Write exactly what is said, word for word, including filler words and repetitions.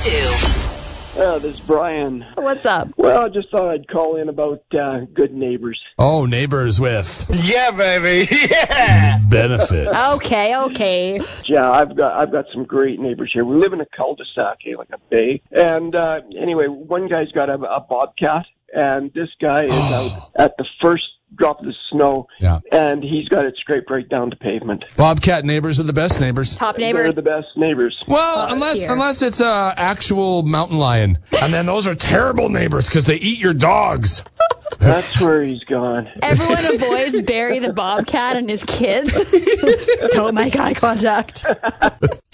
two. Uh, this is Brian. What's up? Well, I just thought I'd call in about uh, good neighbors. Oh, neighbors with Yeah, baby. Yeah. benefits. Okay, okay. Yeah, I've got I've got some great neighbors here. We live in a cul-de-sac, eh, like a bay. And uh, anyway, one guy's got a, a bobcat, and this guy is out at the first drop of the snow, Yeah. and he's got it scraped right down to pavement. Bobcat neighbors are the best neighbors. Top neighbor. They're the best neighbors. Well, Oh, unless here. unless it's a actual mountain lion, and then those are terrible neighbors because they eat your dogs. That's where he's gone. Everyone avoids Barry the Bobcat and his kids. Don't make eye contact.